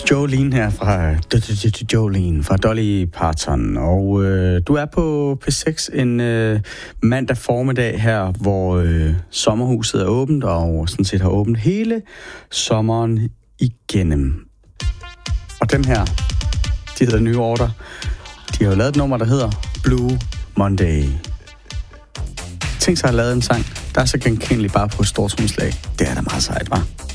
Jolene her fra Jolene fra Dolly Parton, og du er på P6 en mandag formiddag her, hvor sommerhuset er åbent og sådan set har åbent hele sommeren igennem. Og dem her, de hedder New Order. De har jo lavet et nummer, der hedder Blue Monday. Tænk sig at have lavet en sang, der er så genkendeligt bare på et stort trommeslag. Det er da meget sejt, hva'?